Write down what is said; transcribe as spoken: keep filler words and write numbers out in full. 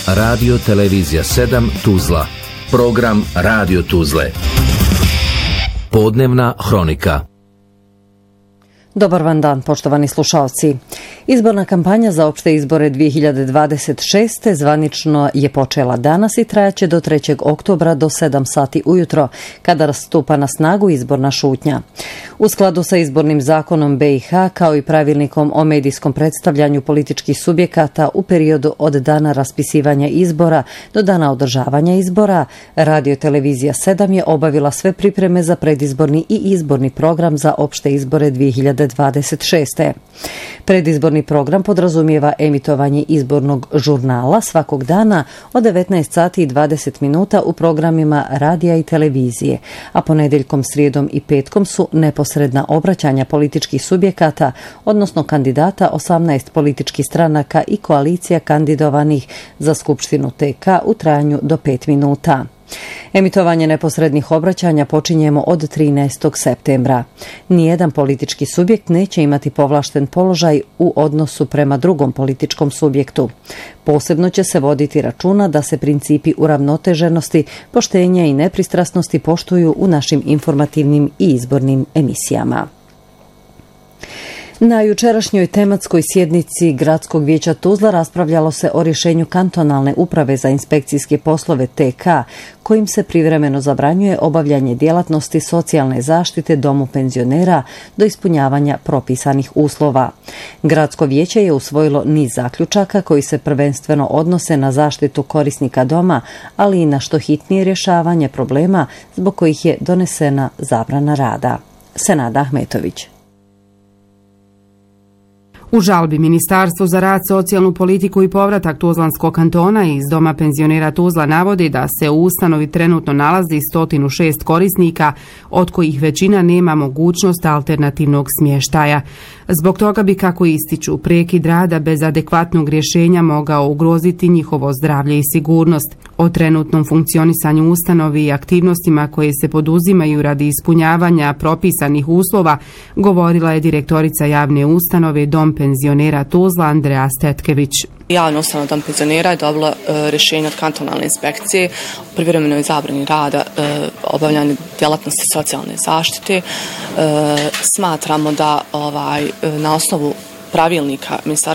Radio Televizija sedam Tuzla. Program Radio Tuzle. Podnevna hronika. Dobar vam dan, poštovani slušalci. Izborna kampanja za opšte izbore dvije hiljade dvadeset šeste. zvanično je počela danas i trajaće do trećeg oktobra do sedam sati ujutro, kada stupa na snagu izborna šutnja. U skladu sa izbornim zakonom B i H, kao i pravilnikom o medijskom predstavljanju političkih subjekata u periodu od dana raspisivanja izbora do dana održavanja izbora, Radio Televizija sedam je obavila sve pripreme za predizborni i izborni program za opšte izbore dvije hiljade dvadeset šeste. Predizborni program podrazumijeva emitovanje izbornog žurnala svakog dana od devetnaest sati i dvadeset minuta u programima radija i televizije, a ponedjeljkom, srijedom i petkom su neposredna obraćanja političkih subjekata, odnosno kandidata osamnaest političkih stranaka i koalicija kandidovanih za Skupštinu T K u trajanju do pet minuta. Emitovanje neposrednih obraćanja počinjemo od trinaestog septembra. Nijedan politički subjekt neće imati povlašten položaj u odnosu prema drugom političkom subjektu. Posebno će se voditi računa da se principi uravnoteženosti, poštenja i nepristrasnosti poštuju u našim informativnim i izbornim emisijama. Na jučerašnjoj tematskoj sjednici Gradskog vijeća Tuzla raspravljalo se o rješenju kantonalne uprave za inspekcijske poslove T K, kojim se privremeno zabranjuje obavljanje djelatnosti socijalne zaštite domu penzionera do ispunjavanja propisanih uslova. Gradsko vijeće je usvojilo niz zaključaka koji se prvenstveno odnose na zaštitu korisnika doma, ali i na što hitnije rješavanje problema zbog kojih je donesena zabrana rada. Senada Ahmetović. U žalbi Ministarstvo za rad, socijalnu politiku i povratak Tuzlanskog kantona iz Doma penzionera Tuzla navodi da se u ustanovi trenutno nalazi sto šest korisnika, od kojih većina nema mogućnost alternativnog smještaja. Zbog toga bi, kako ističu, prekid rada bez adekvatnog rješenja mogao ugroziti njihovo zdravlje i sigurnost. O trenutnom funkcionisanju ustanovi i aktivnostima koje se poduzimaju radi ispunjavanja propisanih uslova govorila je direktorica javne ustanove Dom penzionera Tuzla Andreja Stetkević. Javna ustanova Dom penzionera je dobila e, rješenje od kantonalne inspekcije o privremenoj zabrani rada, e, obavljanja djelatnosti socijalne zaštite. E, smatramo da ovaj, na osnovu pravilnika Ministarstva